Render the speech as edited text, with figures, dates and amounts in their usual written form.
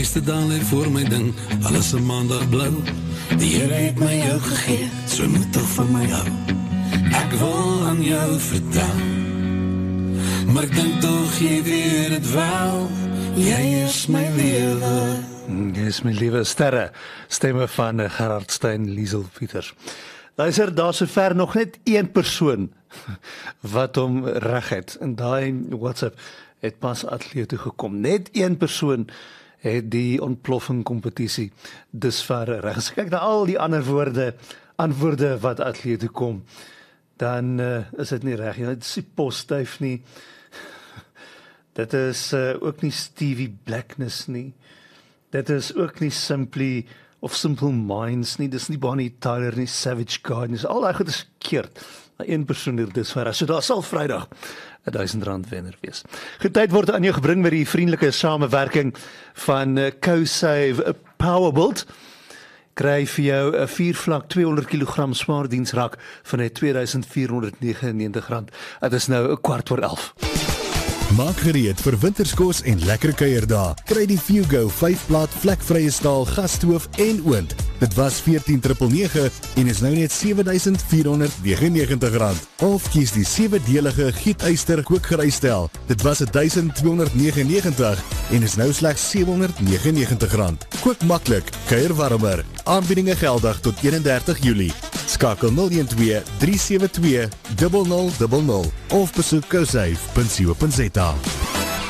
meeste dan leer voor my ding, alles 'n maandag blou. Die Here het my jou gegee, so moet toch van my hou. Ek wil aan jou vertel, maar ek dink toch jy weet het wel. Jy is my lewe. Jy is my liewe sterre, stemme van Gerard Stein, Liesel Pieters. Luister, daar sover nog net een persoon wat hom reg het. In daai WhatsApp het pas atleet toe gekom. Net een persoon het die ontploffing kompetisie dusver reg. As ek kyk na al die ander antwoorde wat atleet toe kom, dan is dit nie reg nie. Dit is nie Postduif nie. Dit is ook nie Stevie Blackness nie. Dit is ook nie Simply of Simple Minds nie. Dit is nie Bonnie Tyler nie, Savage Garden. Al daai goed is verkeerd. Een persoon hier dusver. So daar sal Vrydag R1000 wenner wees. Goed, tyd word aan jou gebring met die vriendelike samewerking van CoSave Powerbuild. Kry vir jou 'n 4-vlak 200 kg spaardiensrak van net R2499. Dit is nou 11:15. Maak gereed vir winterskos en lekker kuierdae. Kry die Fugo 5-plaat vlekvrye staal gasstoof en oond. Dit was R14,999 en is nou net R7499. Of kies die 7-delige gietyster kookgerystel. Dit was R1299 en is nou slegs R799. Kook maklik, kuier warmer. Aanbiedinge geldig tot 31 Julie. Skakel 012 372 0000 of besoek cosave.co.za.